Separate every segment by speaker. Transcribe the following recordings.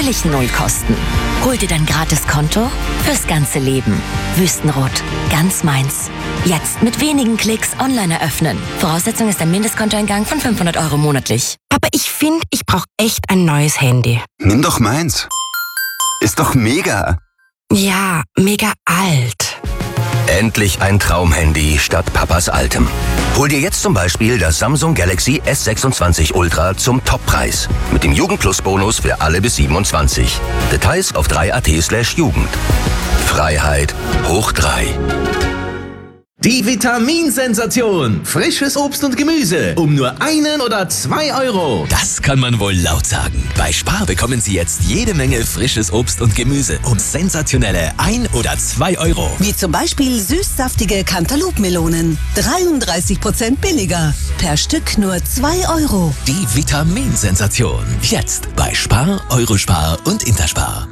Speaker 1: natürlich 0 kosten. Hol dir dein gratis Konto fürs ganze Leben. Wüstenrot, ganz meins. Jetzt mit wenigen Klicks online eröffnen. Voraussetzung ist ein Mindestkontoeingang von 500 € monatlich.
Speaker 2: Aber ich finde, ich brauche echt ein neues Handy.
Speaker 3: Nimm doch meins. Ist doch mega.
Speaker 2: Ja, mega alt.
Speaker 4: Endlich ein Traumhandy statt Papas altem. Hol dir jetzt zum Beispiel das Samsung Galaxy S26 Ultra zum Toppreis. Mit dem Jugend-Plus-Bonus für alle bis 27. Details auf 3.at/Jugend. Freiheit hoch 3.
Speaker 5: Die Vitaminsensation. Frisches Obst und Gemüse um nur 1 oder 2 €.
Speaker 6: Das kann man wohl laut sagen. Bei Spar bekommen Sie jetzt jede Menge frisches Obst und Gemüse um sensationelle 1 oder 2 €.
Speaker 7: Wie zum Beispiel süßsaftige Cantaloupe-Melonen. 33% billiger. Per Stück nur 2 €.
Speaker 6: Die Vitaminsensation. Jetzt bei Spar, Eurospar und Interspar.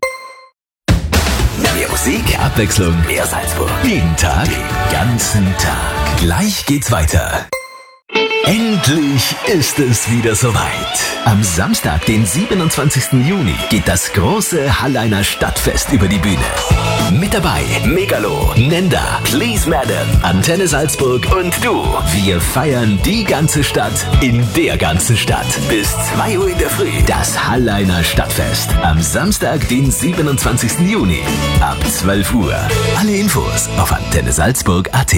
Speaker 4: Mehr Musik,
Speaker 6: Mehr Abwechslung,
Speaker 4: mehr Salzburg.
Speaker 6: jeden Tag, den ganzen Tag. Gleich geht's weiter. Endlich ist es wieder soweit. Am Samstag, den 27. Juni, geht das große Halleiner Stadtfest über die Bühne. Mit dabei Megalo, Nenda, Please Madam, Antenne Salzburg und du. Wir feiern die ganze Stadt in der ganzen Stadt. Bis 2 Uhr in der Früh. Das Halleiner Stadtfest. Am Samstag, den 27. Juni. Ab 12 Uhr. Alle Infos auf antennesalzburg.at.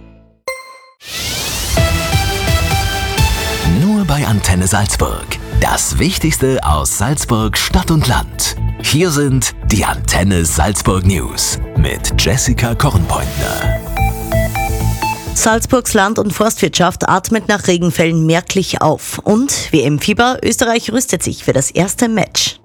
Speaker 6: Nur bei Antenne Salzburg. Das Wichtigste aus Salzburg, Stadt und Land. Hier sind die Antenne Salzburg News mit Jessica Kornpointner.
Speaker 8: Salzburgs Land- und Forstwirtschaft atmet nach Regenfällen merklich auf. Und WM-Fieber, Österreich rüstet sich für das erste Match.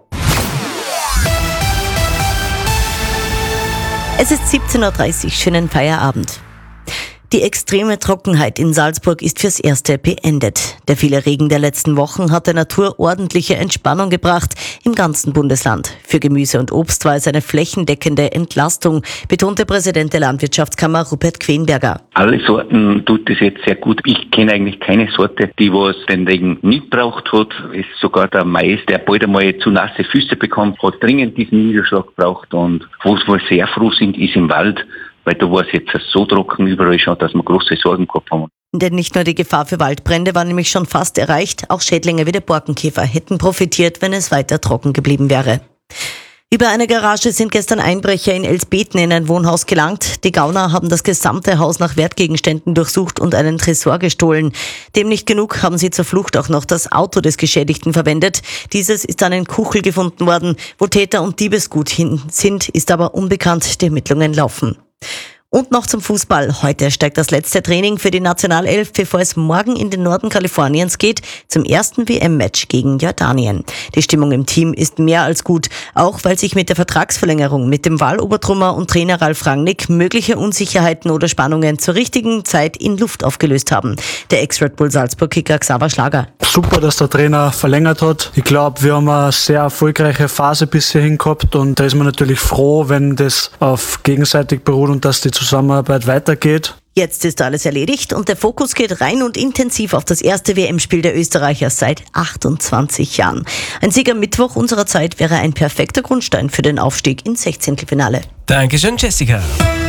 Speaker 8: Es ist 17:30 Uhr, schönen Feierabend. Die extreme Trockenheit in Salzburg ist fürs Erste beendet. Der viele Regen der letzten Wochen hat der Natur ordentliche Entspannung gebracht im ganzen Bundesland. Für Gemüse und Obst war es eine flächendeckende Entlastung, betonte Präsident der Landwirtschaftskammer Rupert Quenberger.
Speaker 9: Alle Sorten tut es jetzt sehr gut. Ich kenne eigentlich keine Sorte, die was den Regen nicht braucht hat. Es ist sogar der Mais, der bald einmal zu nasse Füße bekommt, hat dringend diesen Niederschlag gebraucht. Und wo wir sehr froh sind, ist im Wald. Weil da war es jetzt so trocken überall schon, dass wir große Sorgen gehabt haben.
Speaker 8: Denn nicht nur die Gefahr für Waldbrände war nämlich schon fast erreicht, auch Schädlinge wie der Borkenkäfer hätten profitiert, wenn es weiter trocken geblieben wäre. Über eine Garage sind gestern Einbrecher in Elsbeten in ein Wohnhaus gelangt. Die Gauner haben das gesamte Haus nach Wertgegenständen durchsucht und einen Tresor gestohlen. Dem nicht genug haben sie zur Flucht auch noch das Auto des Geschädigten verwendet. Dieses ist dann in Kuchel gefunden worden. Wo Täter und Diebesgut hin sind, ist aber unbekannt. Die Ermittlungen laufen. Und noch zum Fußball. Heute steigt das letzte Training für die Nationalelf, bevor es morgen in den Norden Kaliforniens geht, zum ersten WM-Match gegen Jordanien. Die Stimmung im Team ist mehr als gut, auch weil sich mit der Vertragsverlängerung mit dem Wahlobertrummer und Trainer Ralf Rangnick mögliche Unsicherheiten oder Spannungen zur richtigen Zeit in Luft aufgelöst haben. Der Ex-Red Bull Salzburg-Kicker Xaver Schlager.
Speaker 10: Super, dass der Trainer verlängert hat. Ich glaube, wir haben eine sehr erfolgreiche Phase bis hierhin gehabt und da ist man natürlich froh, wenn das auf gegenseitig beruht und dass die Zusammenarbeit weitergeht.
Speaker 8: Jetzt ist alles erledigt und der Fokus geht rein und intensiv auf das erste WM-Spiel der Österreicher seit 28 Jahren. Ein Sieg am Mittwoch unserer Zeit wäre ein perfekter Grundstein für den Aufstieg ins 16.
Speaker 11: Dankeschön, Jessica.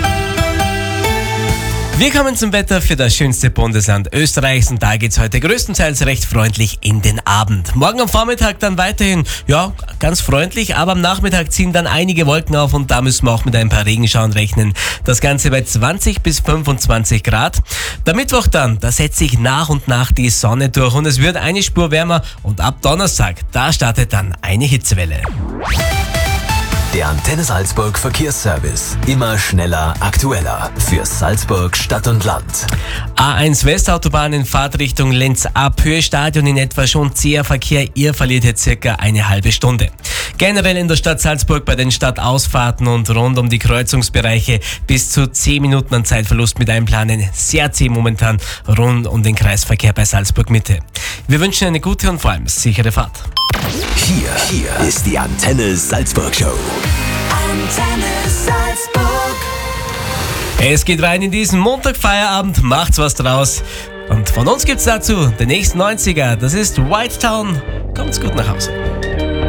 Speaker 11: Wir kommen zum Wetter für das schönste Bundesland Österreichs und da geht's heute größtenteils recht freundlich in den Abend. Morgen am Vormittag dann weiterhin, ja, ganz freundlich, aber am Nachmittag ziehen dann einige Wolken auf und da müssen wir auch mit ein paar Regenschauern rechnen. Das Ganze bei 20 bis 25 Grad. Der Mittwoch dann, da setzt sich nach und nach die Sonne durch und es wird eine Spur wärmer und ab Donnerstag, da startet dann eine Hitzewelle.
Speaker 6: Der Antenne Salzburg Verkehrsservice. Immer schneller, aktueller. Für Salzburg, Stadt und Land.
Speaker 11: A1 Westautobahn in Fahrtrichtung Linz ab. Höhe Stadion in etwa schon zäher Verkehr. Ihr verliert jetzt circa eine halbe Stunde. Generell in der Stadt Salzburg bei den Stadtausfahrten und rund um die Kreuzungsbereiche bis zu 10 Minuten an Zeitverlust mit einplanen. Sehr zäh momentan rund um den Kreisverkehr bei Salzburg Mitte. Wir wünschen eine gute und vor allem sichere Fahrt.
Speaker 6: Hier ist die Antenne Salzburg Show.
Speaker 1: Antenne Salzburg.
Speaker 11: Es geht rein in diesen Montagfeierabend, macht's was draus. Und von uns gibt's dazu den nächsten 90er, das ist White Town. Kommt's gut nach Hause.